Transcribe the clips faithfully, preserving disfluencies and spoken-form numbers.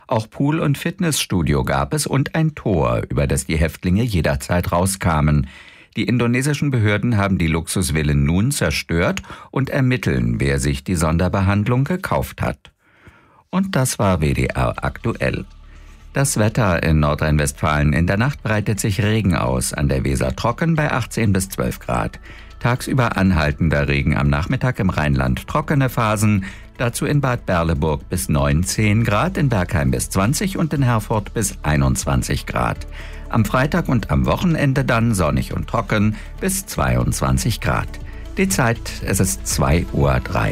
Auch Pool und Fitnessstudio gab es und ein Tor, über das die Häftlinge jederzeit rauskamen. Die indonesischen Behörden haben die Luxusvillen nun zerstört und ermitteln, wer sich die Sonderbehandlung gekauft hat. Und das war W D R aktuell. Das Wetter in Nordrhein-Westfalen: In der Nacht breitet sich Regen aus, an der Weser trocken bei achtzehn bis zwölf Grad. Tagsüber anhaltender Regen, am Nachmittag im Rheinland trockene Phasen, dazu in Bad Berleburg bis neunzehn Grad, in Bergheim bis zwanzig und in Herford bis einundzwanzig Grad. Am Freitag und am Wochenende dann sonnig und trocken bis zweiundzwanzig Grad. Die Zeit, es ist zwei Uhr drei.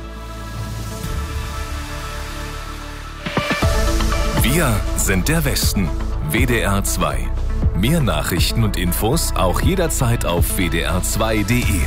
Wir sind der Westen. W D R zwei. Mehr Nachrichten und Infos auch jederzeit auf w d r zwei punkt d e.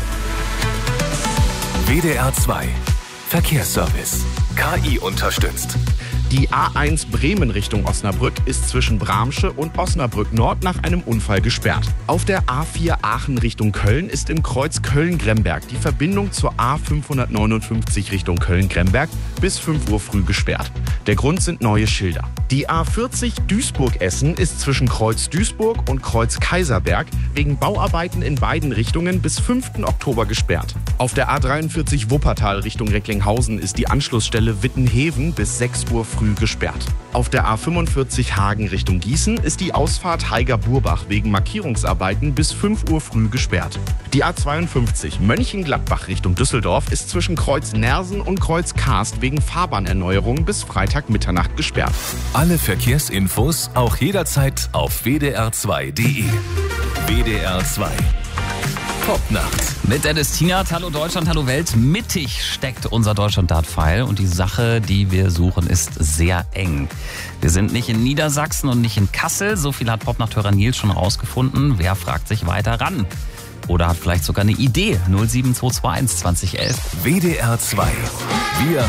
W D R zwei. Verkehrsservice. K I unterstützt. Die A eins Bremen Richtung Osnabrück ist zwischen Bramsche und Osnabrück Nord nach einem Unfall gesperrt. Auf der A vier Aachen Richtung Köln ist im Kreuz Köln-Gremberg die Verbindung zur A fünfhundertneunundfünfzig Richtung Köln-Gremberg bis fünf Uhr früh gesperrt. Der Grund sind neue Schilder. Die A vierzig Duisburg-Essen ist zwischen Kreuz Duisburg und Kreuz Kaiserberg wegen Bauarbeiten in beiden Richtungen bis fünften Oktober gesperrt. Auf der A dreiundvierzig Wuppertal Richtung Recklinghausen ist die Anschlussstelle Wittenheven bis sechs Uhr früh gesperrt. Auf der A fünfundvierzig Hagen Richtung Gießen ist die Ausfahrt Haiger-Burbach wegen Markierungsarbeiten bis fünf Uhr früh gesperrt. Die A zweiundfünfzig Mönchengladbach Richtung Düsseldorf ist zwischen Kreuz Nersen und Kreuz Karst wegen Fahrbahnerneuerung bis Freitag Mitternacht gesperrt. Alle Verkehrsinfos auch jederzeit auf w d r zwei punkt d e. W D R zwei. Popnacht. Mit Dennis Tienert, hallo Deutschland, hallo Welt. Mittig steckt unser Deutschland-Dart-Pfeil und die Sache, die wir suchen, ist sehr eng. Wir sind nicht in Niedersachsen und nicht in Kassel, so viel hat Popnacht-Hörer Nils schon rausgefunden. Wer fragt sich weiter ran? Oder hat vielleicht sogar eine Idee? null sieben zwei zwei eins zwanzig elf. W D R zwei. Wir